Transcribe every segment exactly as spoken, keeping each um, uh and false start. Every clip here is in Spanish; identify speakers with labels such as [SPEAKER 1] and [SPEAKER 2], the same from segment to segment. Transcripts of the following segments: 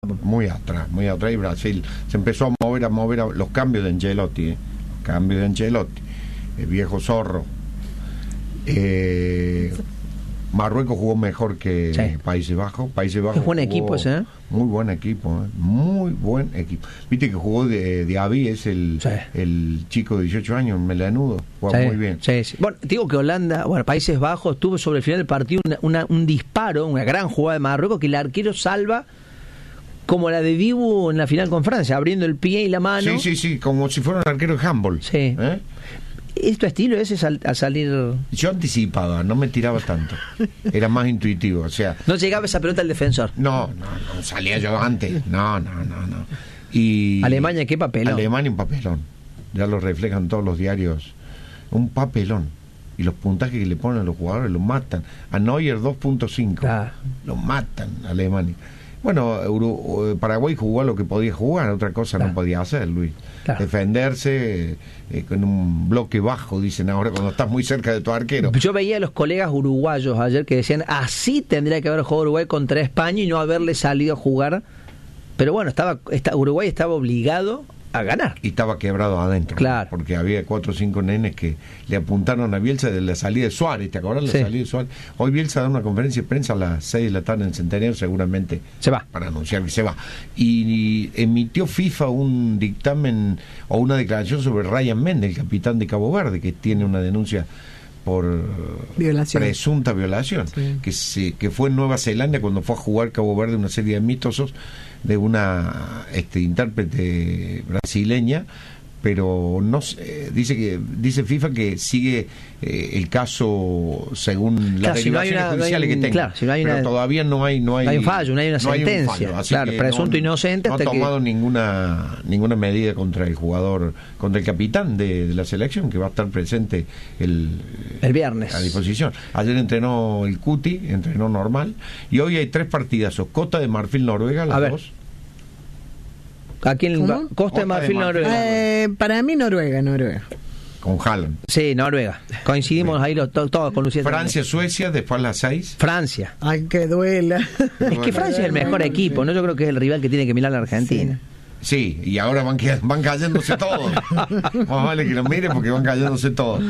[SPEAKER 1] Muy atrás, muy atrás, y Brasil se empezó a mover, a mover, a, los cambios de Ancelotti, ¿eh? Cambios de Ancelotti, el viejo zorro. Eh, Marruecos jugó mejor que sí. Países Bajos. Países Bajos
[SPEAKER 2] es buen equipo ese, ¿eh?
[SPEAKER 1] Muy buen equipo, ¿eh? Muy buen equipo. Viste que jugó de, de Avi, es el, sí. el chico de dieciocho años, melanudo, juega
[SPEAKER 2] sí,
[SPEAKER 1] muy bien.
[SPEAKER 2] Sí, sí. Bueno, digo que Holanda, bueno, Países Bajos tuvo sobre el final del partido una, una, un disparo, una gran jugada de Marruecos que el arquero salva, como la de Dibu en la final con Francia, abriendo el pie y la mano.
[SPEAKER 1] Sí, sí, sí, como si fuera un arquero de handball.
[SPEAKER 2] Sí.
[SPEAKER 1] ¿Eh?
[SPEAKER 2] ¿Es tu estilo ese sal, a salir?
[SPEAKER 1] Yo anticipaba, no me tiraba tanto. Era más intuitivo, o sea...
[SPEAKER 2] ¿No llegaba esa pelota al defensor?
[SPEAKER 1] No, no, no, salía yo antes. No, no, no, no. Y
[SPEAKER 2] Alemania, ¿qué papelón?
[SPEAKER 1] Alemania, un papelón. Ya lo reflejan todos los diarios. Un papelón. Y los puntajes que le ponen a los jugadores los matan. A Neuer dos punto cinco. Ah. Lo matan a Alemania. Bueno, Euro, Paraguay jugó a lo que podía jugar, otra cosa claro. no podía hacer, Luis. Claro. Defenderse eh, con un bloque bajo, dicen ahora, cuando estás muy cerca de tu arquero.
[SPEAKER 2] Yo veía a los colegas uruguayos ayer que decían, así tendría que haber jugado Uruguay contra España y no haberle salido a jugar. Pero bueno, estaba, está, Uruguay estaba obligado a ganar.
[SPEAKER 1] Y estaba quebrado adentro.
[SPEAKER 2] Claro.
[SPEAKER 1] Porque había cuatro o cinco nenes que le apuntaron a Bielsa de la salida de Suárez. ¿Te acordás de la sí. salida de Suárez? Hoy Bielsa da una conferencia de prensa a las seis de la tarde en el Centenario, seguramente.
[SPEAKER 2] Se va.
[SPEAKER 1] Para anunciar que se va. Y, y emitió FIFA un dictamen o una declaración sobre Ryan Méndez, el capitán de Cabo Verde, que tiene una denuncia por
[SPEAKER 3] violación.
[SPEAKER 1] presunta violación, sí. que, se, que fue en Nueva Zelanda cuando fue a jugar Cabo Verde una serie de amistosos de una este intérprete brasileña, pero no sé, dice que dice FIFA que sigue eh, el caso según
[SPEAKER 2] claro,
[SPEAKER 1] las
[SPEAKER 2] si no
[SPEAKER 1] derivaciones
[SPEAKER 2] una,
[SPEAKER 1] judiciales
[SPEAKER 2] no
[SPEAKER 1] que tenga,
[SPEAKER 2] claro, si no
[SPEAKER 1] pero
[SPEAKER 2] una,
[SPEAKER 1] todavía no hay no hay,
[SPEAKER 2] no hay un fallo, no hay una
[SPEAKER 1] no
[SPEAKER 2] sentencia,
[SPEAKER 1] hay un fallo,
[SPEAKER 2] claro, presunto
[SPEAKER 1] no,
[SPEAKER 2] inocente
[SPEAKER 1] no
[SPEAKER 2] hasta
[SPEAKER 1] ha tomado
[SPEAKER 2] que...
[SPEAKER 1] ninguna ninguna medida contra el jugador, contra el capitán de, de la selección, que va a estar presente el
[SPEAKER 2] el viernes
[SPEAKER 1] a disposición. Ayer entrenó el Cuti, entrenó normal, y hoy hay tres partidazos: Costa de Marfil, Noruega, las
[SPEAKER 2] a ver.
[SPEAKER 1] dos.
[SPEAKER 2] Aquí en
[SPEAKER 3] ¿Cómo?
[SPEAKER 2] Costa de Marfil, de Marfil Noruega.
[SPEAKER 3] Eh, para mí Noruega, Noruega.
[SPEAKER 1] Con Haaland.
[SPEAKER 2] Sí, Noruega. Coincidimos sí. ahí los, to, todos con Lucía.
[SPEAKER 1] Francia, también. Suecia, después a las seis.
[SPEAKER 2] Francia.
[SPEAKER 3] Ay, que duela.
[SPEAKER 2] Es que Francia es el mejor equipo, ¿no? Yo creo que es el rival que tiene que mirar a la Argentina.
[SPEAKER 1] Sí, sí, y ahora van, van cayéndose todos. Más vale que lo miren porque van cayéndose todos.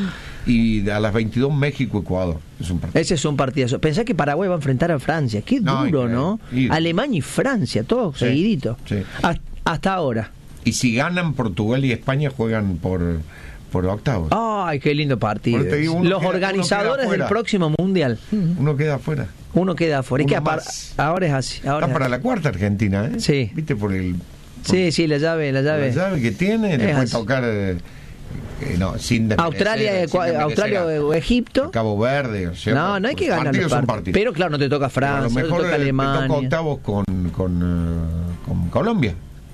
[SPEAKER 1] Y a las veintidós México, Ecuador. Es un
[SPEAKER 2] Ese es un partidazo. Pensá que Paraguay va a enfrentar a Francia. Qué duro, no, ¿no? Ir. Alemania y Francia, todo sí, seguidito.
[SPEAKER 1] Sí.
[SPEAKER 2] Hasta, hasta ahora.
[SPEAKER 1] Y si ganan, Portugal y España juegan por, por octavos.
[SPEAKER 2] Ay, qué lindo partido.
[SPEAKER 1] Digo,
[SPEAKER 2] los
[SPEAKER 1] queda,
[SPEAKER 2] organizadores del próximo mundial.
[SPEAKER 1] Uno queda afuera.
[SPEAKER 2] Uno queda afuera.
[SPEAKER 1] Uno
[SPEAKER 2] es que apar, ahora es así. Ahora
[SPEAKER 1] Está
[SPEAKER 2] es
[SPEAKER 1] para
[SPEAKER 2] así.
[SPEAKER 1] la cuarta Argentina, ¿eh?
[SPEAKER 2] Sí.
[SPEAKER 1] ¿Viste? Por el. Por,
[SPEAKER 2] sí, sí, la llave, la llave.
[SPEAKER 1] La llave que tiene, le puede tocar. Eh, Eh, no, sin
[SPEAKER 2] Australia, sin Australia o Egipto,
[SPEAKER 1] Cabo Verde, o sea,
[SPEAKER 2] no, no hay que ganar
[SPEAKER 1] partidos
[SPEAKER 2] los partidos. Pero claro, no te toca Francia,
[SPEAKER 1] a lo mejor
[SPEAKER 2] no te toca Alemania.
[SPEAKER 1] Te toca octavos con con, uh, con Colombia.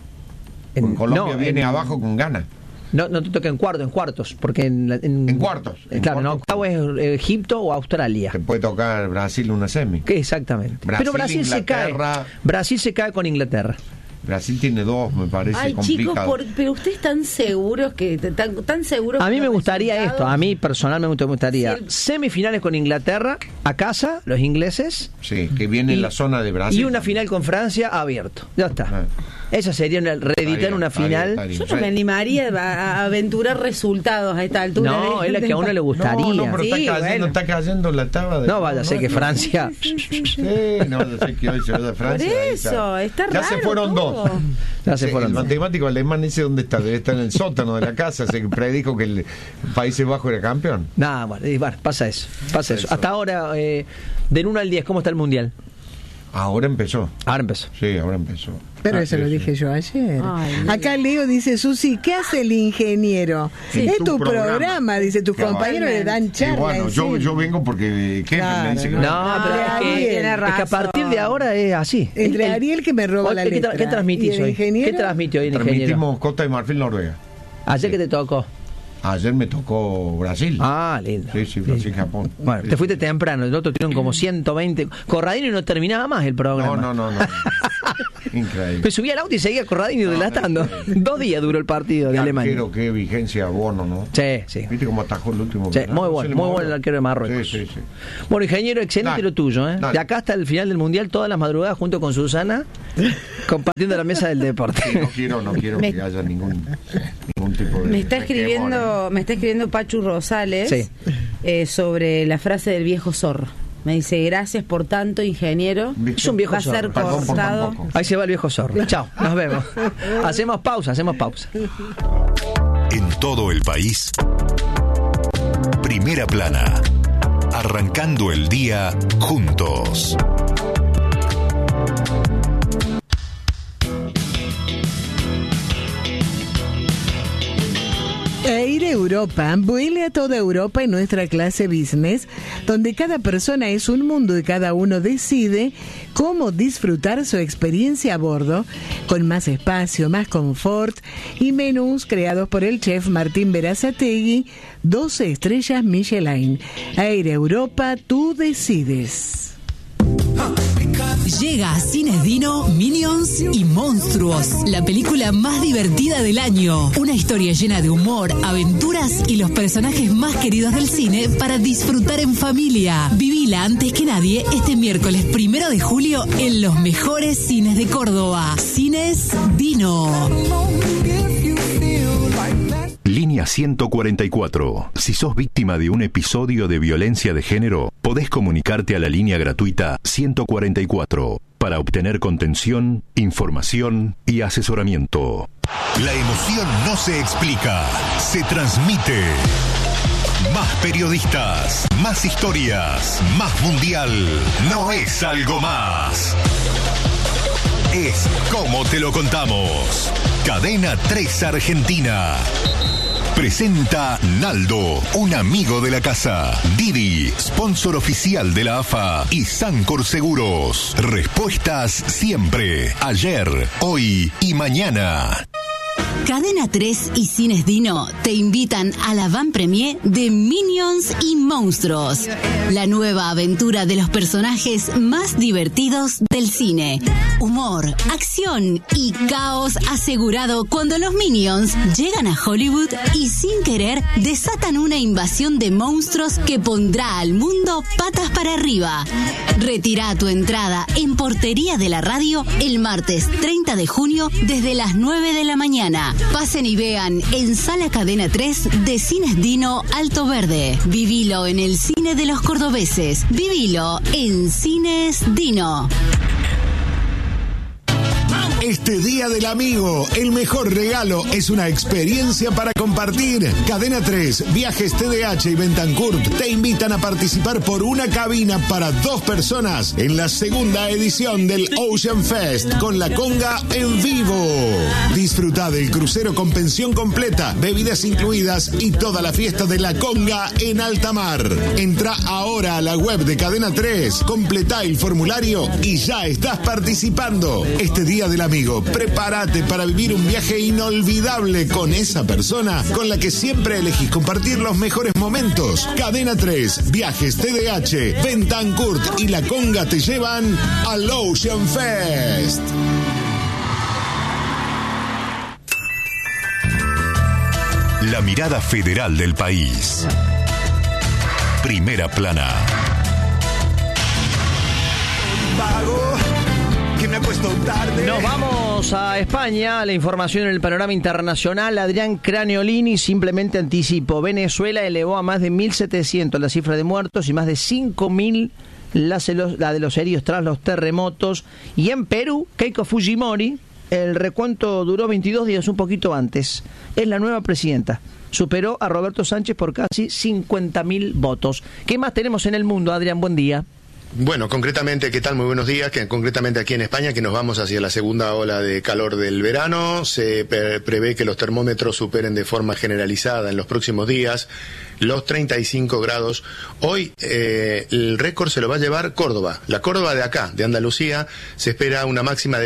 [SPEAKER 2] En,
[SPEAKER 1] con Colombia
[SPEAKER 2] no,
[SPEAKER 1] viene
[SPEAKER 2] en,
[SPEAKER 1] abajo con Ghana.
[SPEAKER 2] No, no te toca en cuartos, en cuartos, porque en, en,
[SPEAKER 1] en cuartos.
[SPEAKER 2] En claro, en
[SPEAKER 1] cuartos,
[SPEAKER 2] octavo es Egipto o Australia.
[SPEAKER 1] Te puede tocar Brasil una semi.
[SPEAKER 2] Exactamente.
[SPEAKER 1] Brasil,
[SPEAKER 2] pero Brasil
[SPEAKER 1] Inglaterra,
[SPEAKER 2] se cae. Brasil se cae con Inglaterra.
[SPEAKER 1] Brasil tiene dos, me parece.
[SPEAKER 4] Ay,
[SPEAKER 1] complicado.
[SPEAKER 4] chicos, por, pero ustedes están seguros que tan, tan seguros.
[SPEAKER 2] A mí me gustaría
[SPEAKER 4] resultados?
[SPEAKER 2] esto, a mí personalmente me gustaría
[SPEAKER 4] sí, el...
[SPEAKER 2] semifinales con Inglaterra a casa, los ingleses.
[SPEAKER 1] Sí, que viene
[SPEAKER 2] y,
[SPEAKER 1] en la zona de Brasil.
[SPEAKER 2] Y una final con Francia abierto. Ya está. Ah. Esa sería una reeditar una final.
[SPEAKER 4] Estaría, estaría. Yo no me animaría a aventurar resultados a esta altura.
[SPEAKER 2] No, es la que a uno le gustaría.
[SPEAKER 1] No, no, pero
[SPEAKER 2] sí,
[SPEAKER 1] está cayendo,
[SPEAKER 2] bueno.
[SPEAKER 1] está cayendo la tabla de...
[SPEAKER 2] No, vaya, sé no, que Francia...
[SPEAKER 1] Sí, sí, sí. sí, no, yo sé que hoy se va de Francia.
[SPEAKER 4] Por eso, está, está
[SPEAKER 1] ya
[SPEAKER 4] raro.
[SPEAKER 1] se fueron
[SPEAKER 4] todo.
[SPEAKER 1] dos.
[SPEAKER 2] Ya se
[SPEAKER 1] sí,
[SPEAKER 2] fueron
[SPEAKER 1] el
[SPEAKER 2] dos.
[SPEAKER 1] matemático alemán ese, ¿dónde está? Debe estar en el sótano de la casa. Se predijo que el Países Bajos era campeón.
[SPEAKER 2] Nada, bueno, bueno, pasa eso. Pasa eso. eso. Hasta ahora, eh, del uno al diez, ¿cómo está el Mundial?
[SPEAKER 1] Ahora empezó.
[SPEAKER 2] Ahora empezó.
[SPEAKER 1] Sí, ahora empezó.
[SPEAKER 3] Pero
[SPEAKER 1] ah,
[SPEAKER 3] eso
[SPEAKER 1] sí,
[SPEAKER 3] lo
[SPEAKER 1] sí.
[SPEAKER 3] dije yo ayer.
[SPEAKER 4] Ay,
[SPEAKER 3] Acá Leo dice, Susi, ¿qué hace el ingeniero?
[SPEAKER 1] Sí,
[SPEAKER 3] es
[SPEAKER 1] tu
[SPEAKER 3] tu programa,
[SPEAKER 1] programa.
[SPEAKER 3] dice, tus
[SPEAKER 1] Claro.
[SPEAKER 3] compañeros le dan charla.
[SPEAKER 1] Y bueno, yo, yo vengo porque ¿qué
[SPEAKER 3] Claro,
[SPEAKER 1] me dice que
[SPEAKER 2] no,
[SPEAKER 1] no?
[SPEAKER 2] pero es que, es que a partir de ahora es así.
[SPEAKER 3] Entre
[SPEAKER 2] el,
[SPEAKER 3] Ariel que me roba
[SPEAKER 2] el,
[SPEAKER 3] la
[SPEAKER 2] ¿qué,
[SPEAKER 3] letra.
[SPEAKER 2] ¿Qué transmitís hoy? ¿Qué transmitió hoy el ingeniero?
[SPEAKER 1] Transmitimos Costa de Marfil, Noruega.
[SPEAKER 2] Ayer
[SPEAKER 1] sí.
[SPEAKER 2] que te tocó.
[SPEAKER 1] Ayer me tocó Brasil.
[SPEAKER 2] Ah, lindo.
[SPEAKER 1] Sí, sí, Brasil, Japón.
[SPEAKER 2] Bueno,
[SPEAKER 1] sí,
[SPEAKER 2] te fuiste
[SPEAKER 1] sí.
[SPEAKER 2] temprano, el otro tuvieron como ciento veinte. Corradino y no terminaba más el programa.
[SPEAKER 1] No, no, no, no. Increíble.
[SPEAKER 2] Me subí al auto y seguía Corradini no, relatando. Dos días duró el partido de Alemania.
[SPEAKER 1] Pero qué vigencia Bono, ¿no?
[SPEAKER 2] Sí, sí.
[SPEAKER 1] ¿Viste cómo atajó el último?
[SPEAKER 2] Sí, muy bueno, muy bueno el arquero de Marruecos.
[SPEAKER 1] Sí, sí, sí.
[SPEAKER 2] Bueno, ingeniero, excelente
[SPEAKER 1] Dale.
[SPEAKER 2] lo tuyo, ¿eh?
[SPEAKER 1] Dale.
[SPEAKER 2] De acá hasta el final del Mundial, todas las madrugadas junto con Susana, compartiendo la mesa del deporte.
[SPEAKER 1] Sí, no quiero, no quiero
[SPEAKER 4] Me-
[SPEAKER 1] que haya ningún, ningún tipo de...
[SPEAKER 4] Me está
[SPEAKER 1] de
[SPEAKER 4] escribiendo,
[SPEAKER 1] temor,
[SPEAKER 4] me está escribiendo Pachu Rosales
[SPEAKER 2] Sí.
[SPEAKER 4] eh, sobre la frase del viejo zorro. Me dice, gracias por tanto, ingeniero.
[SPEAKER 1] ¿Viste?
[SPEAKER 2] Es un viejo
[SPEAKER 4] Va a ser
[SPEAKER 2] zorro.
[SPEAKER 1] Perdón por
[SPEAKER 4] cortado.
[SPEAKER 1] tampoco.
[SPEAKER 2] Ahí se va el viejo zorro. Chao, nos vemos. Hacemos pausa, hacemos pausa.
[SPEAKER 5] En todo el país, Primera Plana, arrancando el día juntos.
[SPEAKER 3] Air Europa vuele a toda Europa en nuestra clase business, donde cada persona es un mundo y cada uno decide cómo disfrutar su experiencia a bordo, con más espacio, más confort y menús creados por el chef Martín Berazategui, doce estrellas Michelin. Air Europa, tú decides.
[SPEAKER 6] Llega a Cines Dino, Minions y Monstruos, la película más divertida del año. Una historia llena de humor, aventuras y los personajes más queridos del cine para disfrutar en familia. Vivila antes que nadie este miércoles primero de julio en los mejores cines de Córdoba. Cines Dino.
[SPEAKER 5] Línea ciento cuarenta y cuatro. Si sos víctima de un episodio de violencia de género, podés comunicarte a la línea gratuita ciento cuarenta y cuatro para obtener contención, información y asesoramiento. La emoción no se explica, se transmite. Más periodistas, más historias, más mundial. No es algo más. Es como te lo contamos. Cadena tres Argentina. Presenta Naldo, un amigo de la casa. Didi, sponsor oficial de la A F A. Y Sancor Seguros. Respuestas siempre. Ayer, hoy y mañana.
[SPEAKER 6] Cadena tres y Cines Dino te invitan a la van premier de Minions y Monstruos, la nueva aventura de los personajes más divertidos del cine. Humor, acción y caos asegurado cuando los Minions llegan a Hollywood y sin querer desatan una invasión de monstruos que pondrá al mundo patas para arriba. Retira tu entrada en Portería de la Radio el martes treinta de junio desde las nueve de la mañana. Pasen y vean en Sala Cadena tres de Cines Dino Alto Verde. Vivilo en el cine de los cordobeses. Vivilo en Cines Dino.
[SPEAKER 7] Este Día del Amigo, el mejor regalo es una experiencia para compartir. Cadena tres, Viajes T D H y Bentancurt te invitan a participar por una cabina para dos personas en la segunda edición del Ocean Fest con la conga en vivo. Disfruta del crucero con pensión completa, bebidas incluidas y toda la fiesta de la conga en alta mar. Entra ahora a la web de Cadena tres, completá el formulario y ya estás participando. Este Día del Amigo, prepárate para vivir un viaje inolvidable con esa persona con la que siempre elegís compartir los mejores momentos. Cadena tres, Viajes T D H, Bentancurt y la conga te llevan al Ocean Fest.
[SPEAKER 5] La mirada federal del país. Primera Plana.
[SPEAKER 2] Nos vamos a España. La información en el panorama internacional. Adrián Craniolini simplemente anticipó. Venezuela elevó a más de mil setecientos la cifra de muertos y más de cinco mil la, la de los heridos tras los terremotos. Y en Perú, Keiko Fujimori, el recuento duró veintidós días, un poquito antes. Es la nueva presidenta. Superó a Roberto Sánchez por casi cincuenta mil votos. ¿Qué más tenemos en el mundo, Adrián? Buen día.
[SPEAKER 8] Bueno, concretamente, ¿qué tal? Muy buenos días. Que concretamente aquí en España, que nos vamos hacia la segunda ola de calor del verano. Se pre- prevé que los termómetros superen de forma generalizada en los próximos días los treinta y cinco grados. Hoy eh, el récord se lo va a llevar Córdoba. La Córdoba de acá, de Andalucía, se espera una máxima de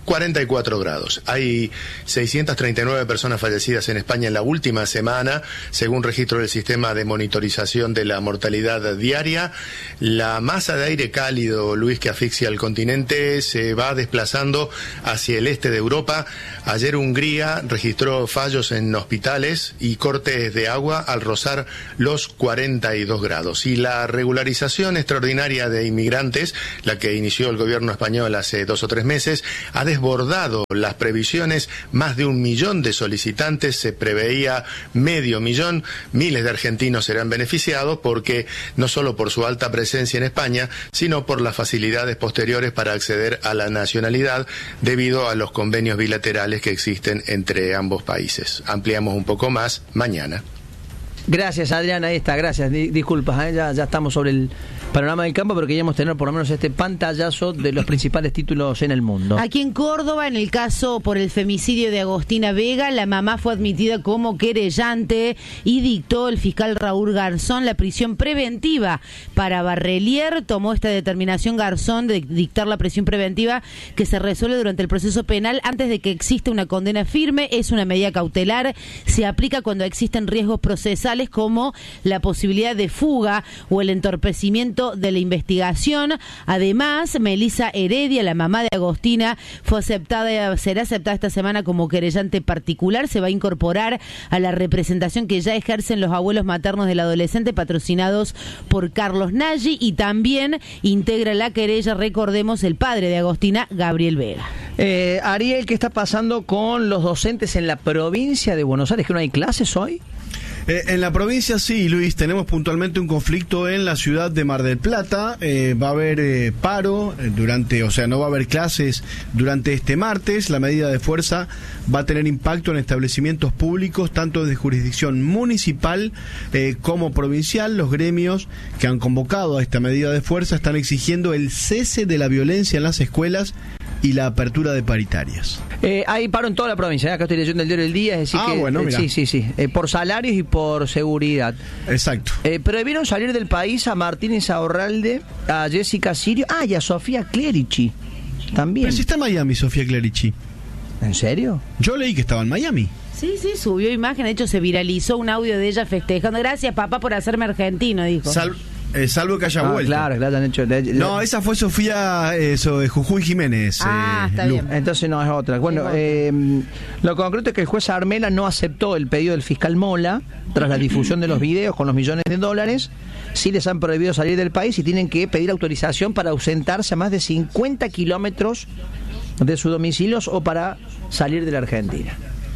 [SPEAKER 8] cuarenta y cuatro grados. Hay seiscientas treinta y nueve personas fallecidas en España en la última semana, según registro del sistema de monitorización de la mortalidad diaria. La masa de aire cálido, Luis, que asfixia al continente, se va desplazando hacia el este de Europa. Ayer Hungría registró fallos en hospitales y cortes de agua al rozar los cuarenta y dos grados. Y la regularización extraordinaria de inmigrantes, la que inició el gobierno español hace dos o tres meses, ha desbordado las previsiones. Más de un millón de solicitantes, se preveía medio millón. Miles de argentinos serán beneficiados porque no solo por su alta presencia en España, sino por las facilidades posteriores para acceder a la nacionalidad debido a los convenios bilaterales que existen entre ambos países. Ampliamos un poco más mañana.
[SPEAKER 2] Gracias, Adrián, ahí está, gracias. Di- disculpas, ¿eh? ya, ya estamos sobre el panorama del campo, pero queríamos tener por lo menos este pantallazo de los principales títulos en el mundo.
[SPEAKER 4] Aquí en Córdoba, en el caso por el femicidio de Agostina Vega, la mamá fue admitida como querellante y dictó el fiscal Raúl Garzón la prisión preventiva para Barrelier. Tomó esta determinación Garzón de dictar la prisión preventiva que se resuelve durante el proceso penal antes de que exista una condena firme. Es una medida cautelar, se aplica cuando existen riesgos procesales como la posibilidad de fuga o el entorpecimiento de la investigación. Además, Melisa Heredia, la mamá de Agostina, fue aceptada, será aceptada esta semana como querellante particular. Se va a incorporar a la representación que ya ejercen los abuelos maternos del adolescente, patrocinados por Carlos Nagy, y también integra la querella, recordemos, el padre de Agostina, Gabriel Vega.
[SPEAKER 2] Eh, Ariel, ¿qué está pasando con los docentes en la provincia de Buenos Aires? ¿Que no hay clases hoy?
[SPEAKER 9] Eh, en la provincia sí, Luis, tenemos puntualmente un conflicto en la ciudad de Mar del Plata. Eh, va a haber eh, paro eh, durante, o sea, no va a haber clases durante este martes. La medida de fuerza va a tener impacto en establecimientos públicos, tanto de jurisdicción municipal eh, como provincial. Los gremios que han convocado a esta medida de fuerza están exigiendo el cese de la violencia en las escuelas y la apertura de paritarias.
[SPEAKER 2] Eh, hay paro en toda la provincia, ¿eh? Acá estoy leyendo el diario del día, es decir
[SPEAKER 9] ah,
[SPEAKER 2] que
[SPEAKER 9] bueno,
[SPEAKER 2] eh,
[SPEAKER 9] mirá.
[SPEAKER 2] sí, sí, sí, eh, por salarios y por seguridad.
[SPEAKER 9] Exacto.
[SPEAKER 2] Eh, prohibieron salir del país a Martínez Aurralde, a Jessica Sirio, ah, y a Sofía Clerici también.
[SPEAKER 9] Pero si está en Miami, Sofía Clerici.
[SPEAKER 2] ¿En serio?
[SPEAKER 9] Yo leí que estaba en Miami.
[SPEAKER 4] Sí, sí, subió imagen, de hecho se viralizó un audio de ella festejando. Gracias, papá, por hacerme argentino, dijo.
[SPEAKER 9] Sal Eh, salvo que haya
[SPEAKER 2] ah,
[SPEAKER 9] vuelto.
[SPEAKER 2] Claro, que la hayan hecho. Le, le...
[SPEAKER 9] No, esa fue Sofía eso, de Jujuy Jiménez.
[SPEAKER 4] Ah,
[SPEAKER 9] eh,
[SPEAKER 4] está
[SPEAKER 9] Lu.
[SPEAKER 4] bien.
[SPEAKER 2] Entonces no es otra. Bueno, eh, lo concreto es que el juez Armela no aceptó el pedido del fiscal Mola tras la difusión de los videos con los millones de dólares. Sí les han prohibido salir del país y tienen que pedir autorización para ausentarse a más de cincuenta kilómetros de sus domicilios o para salir de la Argentina.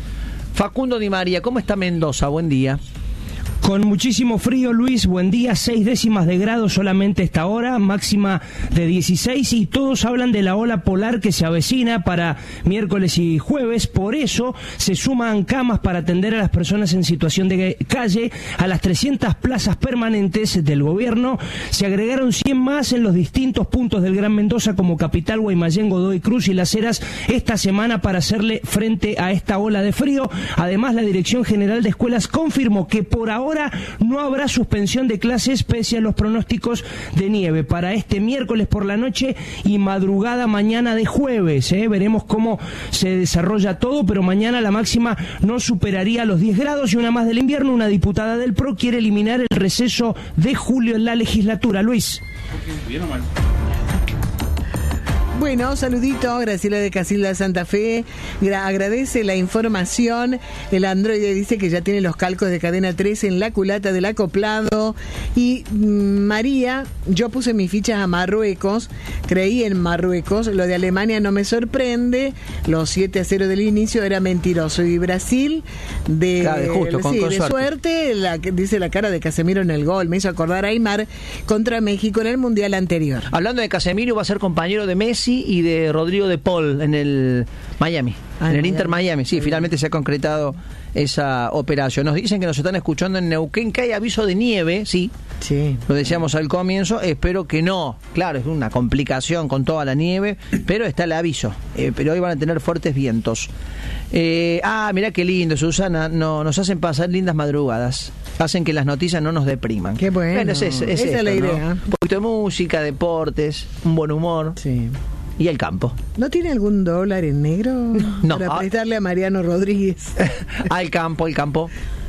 [SPEAKER 2] Facundo Di María, ¿cómo está Mendoza? Buen día.
[SPEAKER 10] Con muchísimo frío, Luis, buen día, seis décimas de grado solamente esta hora, máxima de dieciséis, y todos hablan de la ola polar que se avecina para miércoles y jueves. Por eso se suman camas para atender a las personas en situación de calle. A las trescientas plazas permanentes del gobierno se agregaron cien más en los distintos puntos del Gran Mendoza, como Capital, Guaymallén, Godoy Cruz y Las Heras, esta semana para hacerle frente a esta ola de frío. Además, la Dirección General de Escuelas confirmó que por ahora no habrá suspensión de clases pese a los pronósticos de nieve para este miércoles por la noche y madrugada mañana de jueves. ¿eh? Veremos cómo se desarrolla todo, pero mañana la máxima no superaría los diez grados. Y una más del invierno, una diputada del P R O quiere eliminar el receso de julio en la legislatura. Luis.
[SPEAKER 9] ¿Bien o mal?
[SPEAKER 3] Bueno, saludito, Graciela de Casilda Santa Fe, gra- agradece la información. El androide dice que ya tiene los calcos de cadena tres en la culata del acoplado. Y mm, María, yo puse mis fichas a Marruecos, creí en Marruecos, lo de Alemania no me sorprende, los siete a cero del inicio era mentiroso. Y Brasil, de,
[SPEAKER 2] claro, justo, con,
[SPEAKER 3] sí,
[SPEAKER 2] con
[SPEAKER 3] de
[SPEAKER 2] suerte,
[SPEAKER 3] suerte la, dice la cara de Casemiro en el gol, me hizo acordar a Aymar contra México en el Mundial anterior.
[SPEAKER 2] Hablando de Casemiro, va a ser compañero de Messi y de Rodrigo de Paul en el Miami,
[SPEAKER 3] ah,
[SPEAKER 2] en el
[SPEAKER 3] Miami.
[SPEAKER 2] Inter Miami. Sí, finalmente se ha concretado esa operación. Nos dicen que nos están escuchando en Neuquén, que hay aviso de nieve, sí.
[SPEAKER 3] Sí.
[SPEAKER 2] Lo decíamos al comienzo, espero que no. Claro, es una complicación con toda la nieve, pero está el aviso. Eh, pero hoy van a tener fuertes vientos. Eh, ah, mirá qué lindo, Susana. No, nos hacen pasar lindas madrugadas. Hacen que las noticias no nos depriman.
[SPEAKER 3] Qué bueno.
[SPEAKER 2] es, es, es
[SPEAKER 3] Esa
[SPEAKER 2] esto,
[SPEAKER 3] es la idea.
[SPEAKER 2] ¿no? Un poquito de música, deportes, un buen humor.
[SPEAKER 3] Sí.
[SPEAKER 2] y el campo.
[SPEAKER 3] ¿No tiene algún dólar en negro
[SPEAKER 2] no,
[SPEAKER 3] para
[SPEAKER 2] a...
[SPEAKER 3] prestarle a Mariano Rodríguez?
[SPEAKER 2] Al campo, el campo.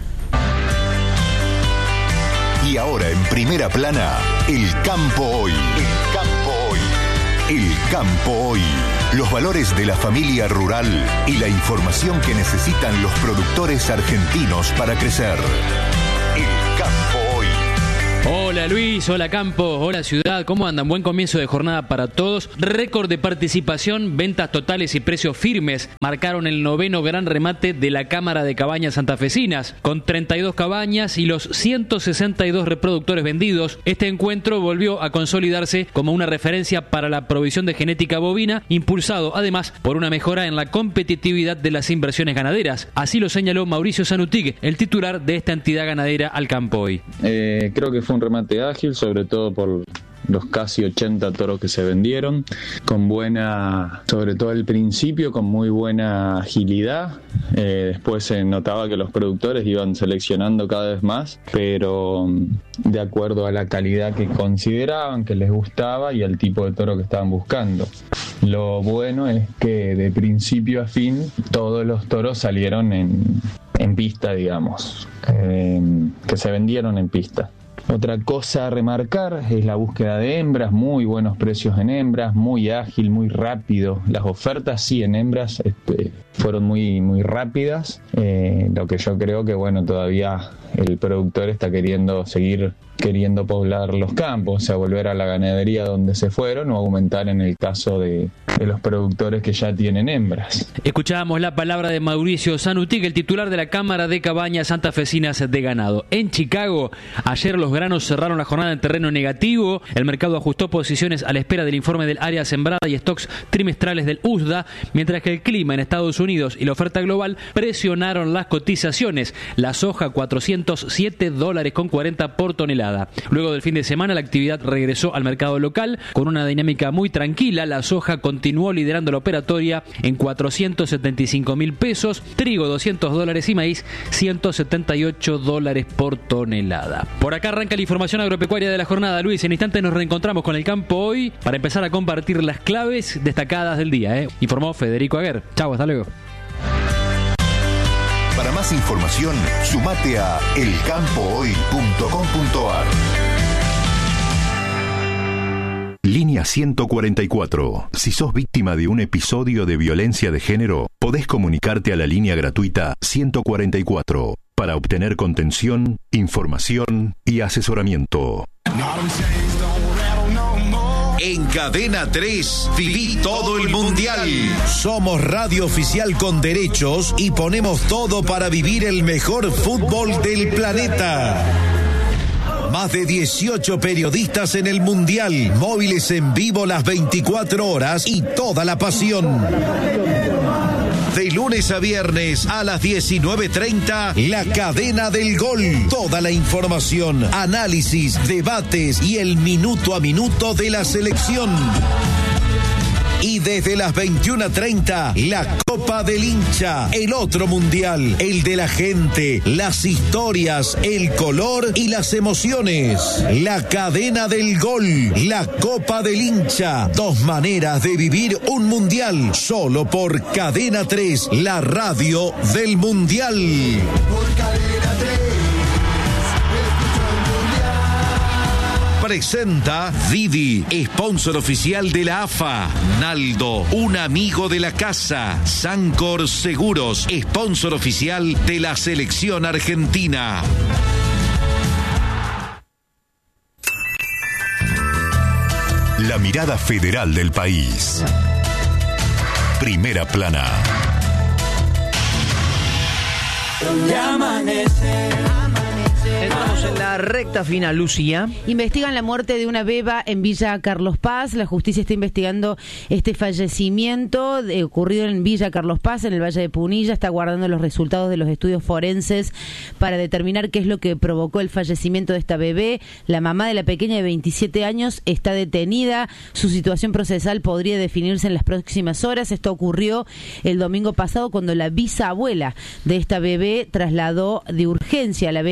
[SPEAKER 5] Y ahora en primera plana, el campo hoy. El campo hoy. El campo hoy. Los valores de la familia rural y la información que necesitan los productores argentinos para crecer. El campo hoy.
[SPEAKER 11] Hola Luis, hola Campo, hola Ciudad, ¿cómo andan? Buen comienzo de jornada para todos. Récord de participación, ventas totales y precios firmes marcaron el noveno gran remate de la Cámara de Cabañas Santafesinas. Con treinta y dos cabañas y los ciento sesenta y dos reproductores vendidos, este encuentro volvió a consolidarse como una referencia para la provisión de genética bovina, impulsado además por una mejora en la competitividad de las inversiones ganaderas. Así lo señaló Mauricio Sanutig, el titular de esta entidad ganadera al Campo hoy.
[SPEAKER 12] Eh, creo que fue un remate ágil, sobre todo por los casi ochenta toros que se vendieron, con buena, sobre todo al principio, con muy buena agilidad. Eh, después se notaba que los productores iban seleccionando cada vez más, pero de acuerdo a la calidad que consideraban, que les gustaba y al tipo de toro que estaban buscando. Lo bueno es que de principio a fin todos los toros salieron en, en pista, digamos, eh, que se vendieron en pista. Otra cosa a remarcar es la búsqueda de hembras, muy buenos precios en hembras, muy ágil, muy rápido. Las ofertas sí en hembras este, fueron muy, muy rápidas, eh, lo que yo creo que bueno, todavía el productor está queriendo seguir queriendo poblar los campos, o sea, volver a la ganadería donde se fueron o aumentar en el caso de, de los productores que ya tienen hembras.
[SPEAKER 11] Escuchábamos la palabra de Mauricio Sanutig, el titular de la Cámara de Cabañas Santafesinas de Ganado. En Chicago, ayer los granos cerraron la jornada en terreno negativo. El mercado ajustó posiciones a la espera del informe del área sembrada y stocks trimestrales del U S D A, mientras que el clima en Estados Unidos y la oferta global presionaron las cotizaciones. La soja cuatrocientos siete dólares con cuarenta por tonelada. Luego del fin de semana, la actividad regresó al mercado local con una dinámica muy tranquila. La soja continuó liderando la operatoria en cuatrocientos setenta y cinco mil pesos, trigo doscientos dólares y maíz ciento setenta y ocho dólares por tonelada. Por acá arranca la información agropecuaria de la jornada, Luis. En instantes nos reencontramos con el campo hoy para empezar a compartir las claves destacadas del día, ¿eh? Informó Federico Aguer. Chau, hasta luego.
[SPEAKER 5] Para más información, sumate a el campo hoy punto com punto a r. Línea ciento cuarenta y cuatro. Si sos víctima de un episodio de violencia de género, podés comunicarte a la línea gratuita ciento cuarenta y cuatro para obtener contención, información y asesoramiento.
[SPEAKER 13] En Cadena tres, viví todo el Mundial. Somos radio oficial con derechos y ponemos todo para vivir el mejor fútbol del planeta. Más de dieciocho periodistas en el Mundial, móviles en vivo las veinticuatro horas y toda la pasión. De lunes a viernes a las diecinueve treinta, La Cadena del Gol. Toda la información, análisis, debates y el minuto a minuto de la selección. Y desde las veintiuna treinta, la Copa del Hincha, el otro mundial, el de la gente, las historias, el color y las emociones. La Cadena del Gol, la Copa del Hincha, dos maneras de vivir un mundial, solo por Cadena tres, la radio del mundial. Por Cadena tres. Presenta Didi, sponsor oficial de la A F A. Naldo, un amigo de la casa. Sancor Seguros, sponsor oficial de la selección argentina.
[SPEAKER 5] La mirada federal del país. Primera plana.
[SPEAKER 2] Donde amanece. Entramos en la recta final, Lucía.
[SPEAKER 4] Investigan la muerte de una beba en Villa Carlos Paz. La justicia está investigando este fallecimiento de, ocurrido en Villa Carlos Paz, en el Valle de Punilla. Está guardando los resultados de los estudios forenses para determinar qué es lo que provocó el fallecimiento de esta bebé. La mamá de la pequeña de veintisiete años está detenida. Su situación procesal podría definirse en las próximas horas. Esto ocurrió el domingo pasado cuando la bisabuela de esta bebé trasladó de urgencia a la beba al hospital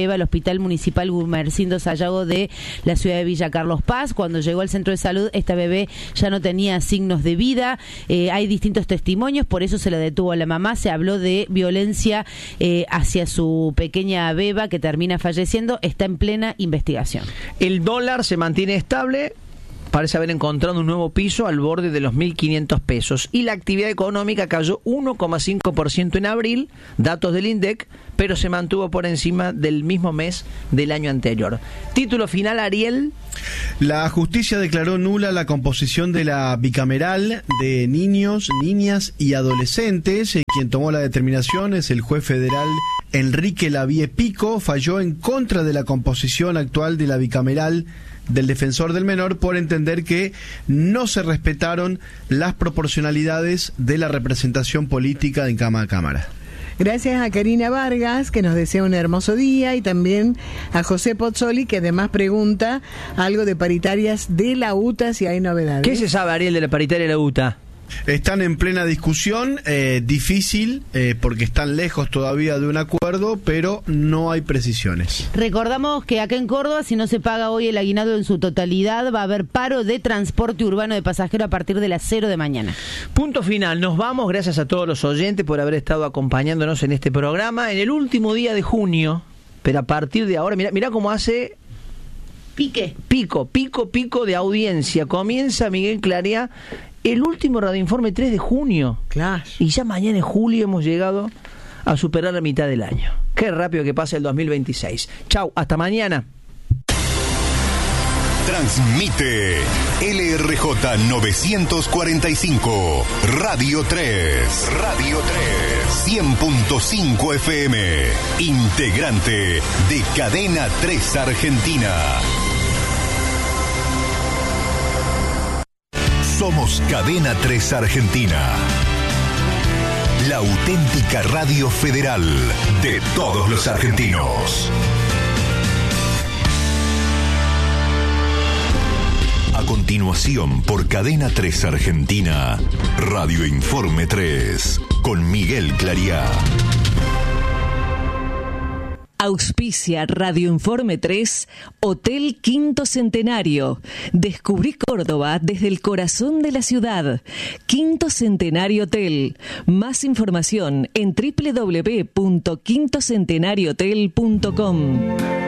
[SPEAKER 4] Hospital Municipal Gumersindo Sayago de la ciudad de Villa Carlos Paz. Cuando llegó al centro de salud, esta bebé ya no tenía signos de vida. Eh, hay distintos testimonios, por eso se la detuvo a la mamá. Se habló de violencia eh, hacia su pequeña beba que termina falleciendo. Está en plena investigación.
[SPEAKER 2] El dólar se mantiene estable. Parece haber encontrado un nuevo piso al borde de los mil quinientos pesos. Y la actividad económica cayó uno coma cinco por ciento en abril, datos del INDEC, pero se mantuvo por encima del mismo mes del año anterior. Título final, Ariel.
[SPEAKER 9] La justicia declaró nula la composición de la bicameral de niños, niñas y adolescentes. Quien tomó la determinación es el juez federal Enrique Lavie Pico. Falló en contra de la composición actual de la bicameral del defensor del menor por entender que no se respetaron las proporcionalidades de la representación política en cada cámara.
[SPEAKER 3] Gracias a Karina Vargas, que nos desea un hermoso día, y también a José Pozzoli, que además pregunta algo de paritarias de la U T A, si hay novedades.
[SPEAKER 2] ¿Qué se sabe, Ariel, de la paritaria de la U T A?
[SPEAKER 9] Están en plena discusión, eh, difícil, eh, porque están lejos todavía de un acuerdo, pero no hay precisiones.
[SPEAKER 4] Recordamos que acá en Córdoba, si no se paga hoy el aguinaldo en su totalidad, va a haber paro de transporte urbano de pasajeros a partir de las cero de mañana.
[SPEAKER 2] Punto final, nos vamos, gracias a todos los oyentes por haber estado acompañándonos en este programa, en el último día de junio, pero a partir de ahora, mira, mira cómo hace...
[SPEAKER 4] Pique.
[SPEAKER 2] Pico, pico, pico de audiencia. Comienza Miguel Clarea el último Radioinforme tres de junio.
[SPEAKER 3] Claro.
[SPEAKER 2] Y ya mañana en julio hemos llegado a superar la mitad del año. Qué rápido que pasa el dos mil veintiséis. Chau, hasta mañana.
[SPEAKER 13] Transmite L R J novecientos cuarenta y cinco, Radio tres. Radio tres. cien punto cinco F M. Integrante de Cadena tres Argentina. Somos Cadena tres Argentina. La auténtica radio federal de todos los argentinos. A continuación, por Cadena tres Argentina, Radio Informe tres, con Miguel Clariá.
[SPEAKER 14] Auspicia Radio Informe tres, Hotel Quinto Centenario. Descubrí Córdoba desde el corazón de la ciudad. Quinto Centenario Hotel. Más información en doble u doble u doble u punto quinto centenario hotel punto com.